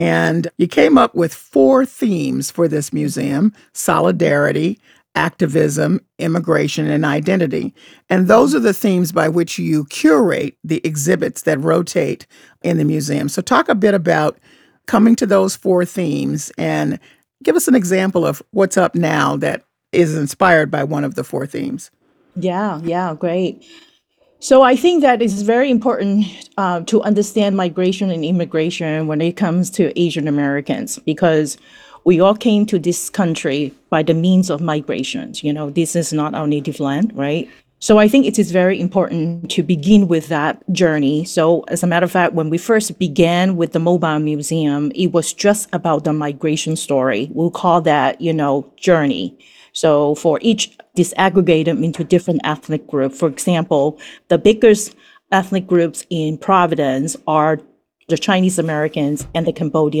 And you came up with 4 themes for this museum: solidarity, activism, immigration, and identity. And those are the themes by which you curate the exhibits that rotate in the museum. So, talk a bit about coming to those 4 themes and give us an example of what's up now that is inspired by one of the 4 themes. Yeah, great. So I think that it's very important to understand migration and immigration when it comes to Asian Americans, because we all came to this country by the means of migrations. You know, this is not our native land, right? So I think it is very important to begin with that journey. So as a matter of fact, when we first began with the mobile museum, it was just about the migration story. We'll call that, journey. So for each disaggregate them into different ethnic groups. For example, the biggest ethnic groups in Providence are the Chinese Americans and the Cambodian